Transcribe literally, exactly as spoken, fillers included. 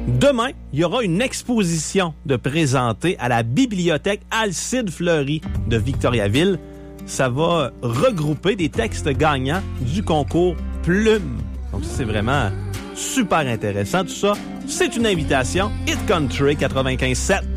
Demain, il y aura une exposition de présenter à la bibliothèque Alcide Fleury de Victoriaville. Ça va regrouper des textes gagnants du concours Plume. Donc, c'est vraiment super intéressant. Tout ça, c'est une invitation. Hit Country quatre-vingt-quinze sept.